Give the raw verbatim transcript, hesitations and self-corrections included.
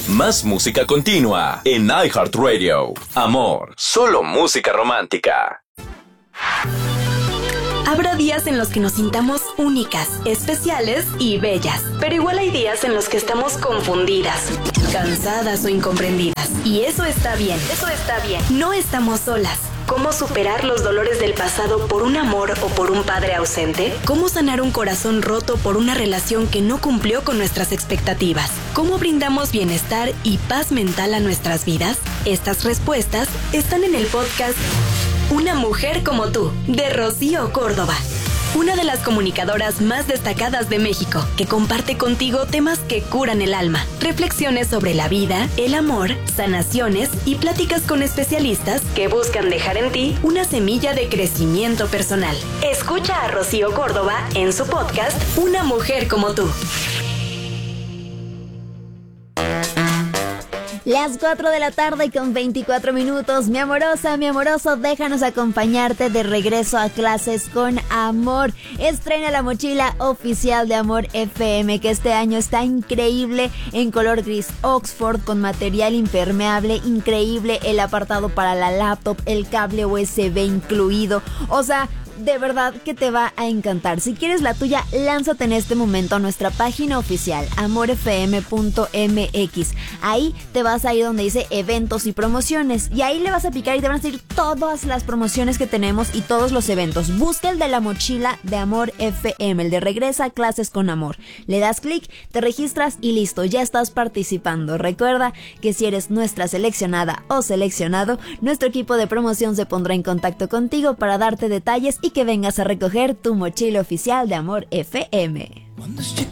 Más música continua en iHeartRadio. Amor, solo música romántica. Habrá días en los que nos sintamos únicas, especiales y bellas. Pero igual hay días en los que estamos confundidas, cansadas o incomprendidas. Y eso está bien, eso está bien. No estamos solas. ¿Cómo superar los dolores del pasado por un amor o por un padre ausente? ¿Cómo sanar un corazón roto por una relación que no cumplió con nuestras expectativas? ¿Cómo brindamos bienestar y paz mental a nuestras vidas? Estas respuestas están en el podcast Una mujer como tú, de Rocío Córdoba. Una de las comunicadoras más destacadas de México, que comparte contigo temas que curan el alma, reflexiones sobre la vida, el amor, sanaciones y pláticas con especialistas que buscan dejar en ti una semilla de crecimiento personal. Escucha a Rocío Córdoba en su podcast Una mujer como tú. Las cuatro de la tarde con veinticuatro minutos. Mi amorosa, mi amoroso, déjanos acompañarte de regreso a clases con amor. Estrena la mochila oficial de Amor F M, que este año está increíble, en color gris Oxford, con material impermeable, increíble el apartado para la laptop, el cable U S B incluido. O sea, de verdad que te va a encantar. Si quieres la tuya, lánzate en este momento a nuestra página oficial, amor f m punto m x. Ahí te vas a ir donde dice eventos y promociones, y ahí le vas a picar y te van a salir todas las promociones que tenemos y todos los eventos. Busca el de la mochila de Amor F M, el de Regresa a Clases con Amor. Le das clic, te registras y listo, ya estás participando. Recuerda que si eres nuestra seleccionada o seleccionado, nuestro equipo de promoción se pondrá en contacto contigo para darte detalles y que vengas a recoger tu mochila oficial de Amor F M. Cuando estoy